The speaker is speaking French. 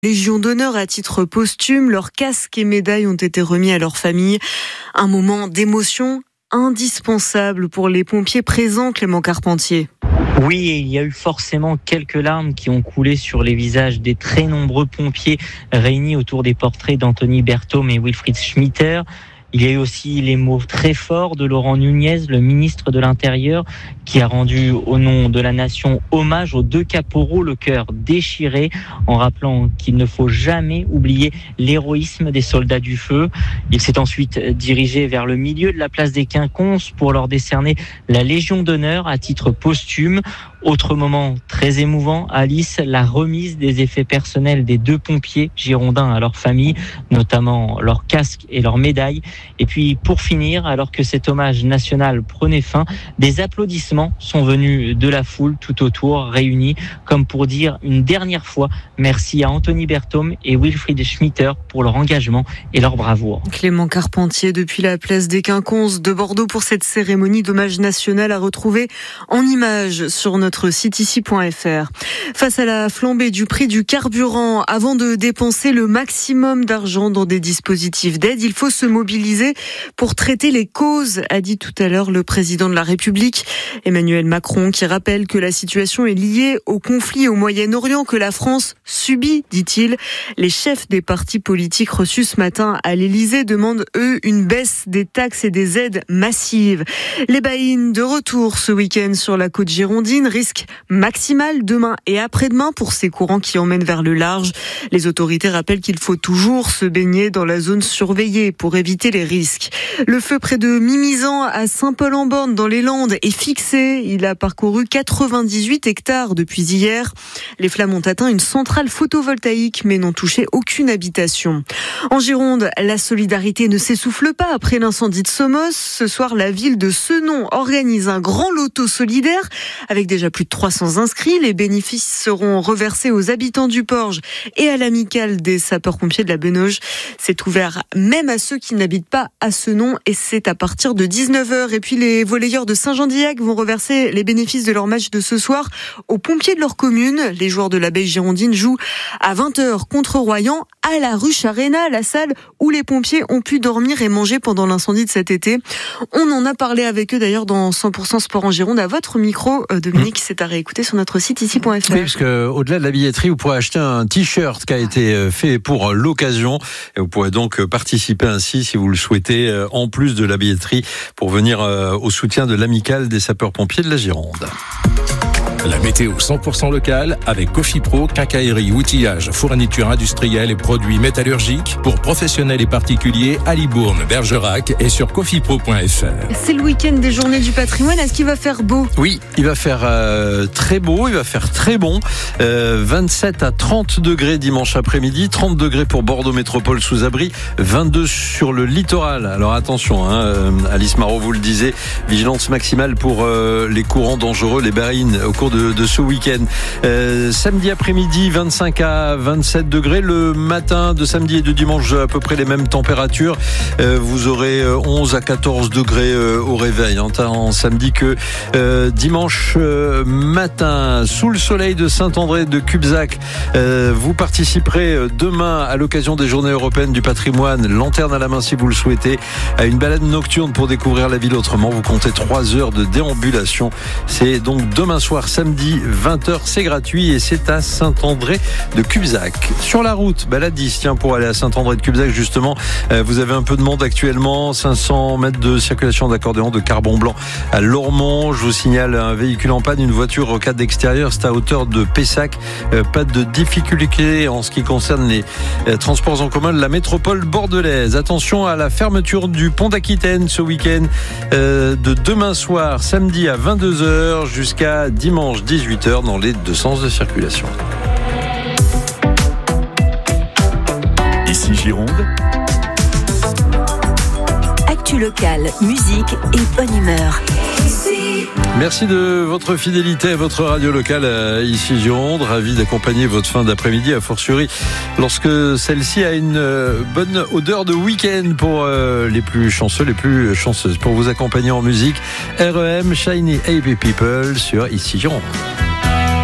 Légion d'honneur à titre posthume, leurs casques et médailles ont été remis à leur famille. Un moment d'émotion indispensable pour les pompiers présents, Clément Carpentier. Oui, il y a eu forcément quelques larmes qui ont coulé sur les visages des très nombreux pompiers réunis autour des portraits d'Anthony Berthaume et Wilfried Schmitter. Il y a eu aussi les mots très forts de Laurent Nunez, le ministre de l'Intérieur, qui a rendu au nom de la nation hommage aux deux caporaux, le cœur déchiré, en rappelant qu'il ne faut jamais oublier l'héroïsme des soldats du feu. Il s'est ensuite dirigé vers le milieu de la place des Quinconces pour leur décerner la Légion d'honneur à titre posthume. Autre moment très émouvant, Alice, la remise des effets personnels des deux pompiers girondins à leur famille, notamment leurs casques et leurs médailles. Et puis pour finir, alors que cet hommage national prenait fin, des applaudissements sont venus de la foule tout autour, réunis comme pour dire une dernière fois merci à Anthony Berthaume et Wilfried Schmitter pour leur engagement et leur bravoure. Clément Carpentier depuis la place des Quinconces de Bordeaux pour cette cérémonie d'hommage national à retrouver en images sur notre site ici.fr. Face à la flambée du prix du carburant, avant de dépenser le maximum d'argent dans des dispositifs d'aide, il faut se mobiliser pour traiter les causes, a dit tout à l'heure le président de la République, Emmanuel Macron, qui rappelle que la situation est liée au conflit au Moyen-Orient que la France subit, dit-il. Les chefs des partis politiques reçus ce matin à l'Élysée demandent, eux, une baisse des taxes et des aides massives. Les baïnes de retour ce week-end sur la côte girondine, risque maximal demain et après-demain pour ces courants qui emmènent vers le large. Les autorités rappellent qu'il faut toujours se baigner dans la zone surveillée pour éviter les risques. Le feu près de Mimizan à Saint-Paul-en-Borne dans les Landes est fixé. Il a parcouru 98 hectares depuis hier. Les flammes ont atteint une centrale photovoltaïque mais n'ont touché aucune habitation. En Gironde, la solidarité ne s'essouffle pas après l'incendie de Somos. Ce soir, la ville de Senon organise un grand loto solidaire avec déjà plus de 300 inscrits. Les bénéfices seront reversés aux habitants du Porge et à l'amicale des sapeurs-pompiers de la Benoge. C'est ouvert même à ceux qui n'habitent pas à Senon et c'est à partir de 19h. Et puis les volleyeurs de Saint-Jean-d'Illac vont reverser les bénéfices de leur match de ce soir aux pompiers de leur commune. Les joueurs de l'Abeille girondine jouent à 20h contre Royan à la Ruche Arena, la salle où les pompiers ont pu dormir et manger pendant l'incendie de cet été. On en a parlé avec eux d'ailleurs dans 100% Sport en Gironde à votre micro, Dominique. C'est à réécouter sur notre site ici.fr. Oui, parce que au-delà de la billetterie, vous pourrez acheter un t-shirt qui a été fait pour l'occasion et vous pourrez donc participer ainsi, si vous le souhaitez, en plus de la billetterie, pour venir au soutien de l'amicale des sapeurs-pompiers de la Gironde. La météo 100% locale avec Cofipro, quincaillerie, outillage, fourniture industrielle et produits métallurgiques pour professionnels et particuliers à Libourne, Bergerac et sur cofipro.fr. C'est le week-end des Journées du patrimoine. Est-ce qu'il va faire beau ? Oui, il va faire très beau, il va faire très bon. 27 à 30 degrés dimanche après-midi, 30 degrés pour Bordeaux Métropole sous abri, 22 sur le littoral. Alors attention, Alice Marot vous le disait, vigilance maximale pour les courants dangereux, les baïnes au cours de ce week-end. Samedi après-midi, 25 à 27 degrés. Le matin de samedi et de dimanche, à peu près les mêmes températures. Vous aurez 11 à 14 degrés au réveil, en samedi que dimanche matin. Sous le soleil de Saint-André de Cubzac, vous participerez demain à l'occasion des Journées européennes du patrimoine, lanterne à la main si vous le souhaitez, à une balade nocturne pour découvrir la ville autrement. Vous comptez 3 heures de déambulation. C'est donc demain soir, samedi 20h, c'est gratuit et c'est à Saint-André de Cubzac. Sur la route, la 10, pour aller à Saint-André de Cubzac justement, vous avez un peu de monde actuellement, 500 mètres de circulation d'accordéon de Carbon Blanc à Lormont. Je vous signale un véhicule en panne, une voiture au cadre d'extérieur, c'est à hauteur de Pessac. Pas de difficulté en ce qui concerne les transports en commun de la métropole bordelaise. Attention à la fermeture du pont d'Aquitaine ce week-end, de demain soir, samedi à 22h jusqu'à dimanche 18h dans les deux sens de circulation. Ici Gironde. Actu locale, musique et bonne humeur. Merci de votre fidélité à votre radio locale ici Gironde. Ravi d'accompagner votre fin d'après-midi, a fortiori lorsque celle-ci a une bonne odeur de week-end pour les plus chanceux, les plus chanceuses. Pour vous accompagner en musique, REM, Shiny Happy People sur ici Gironde.